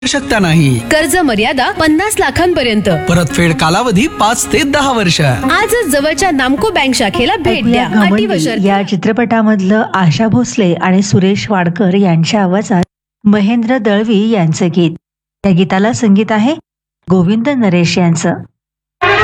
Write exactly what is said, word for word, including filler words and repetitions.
आवश्यकता नाही. कर्ज मर्यादा पन्नास लाखांपर्यंत. परतफेड कालावधी पाच ते दहा वर्ष. आजच जवळच्या नामको बँक शाखेला भेट द्या. अटी व शर्ती. या चित्रपटामधलं आशा भोसले आणि सुरेश वाडकर यांच्या आवाजात महेंद्र दळवी यांचं गीत. त्या गीताला संगीत आहे गोविंद नरेश यांचं.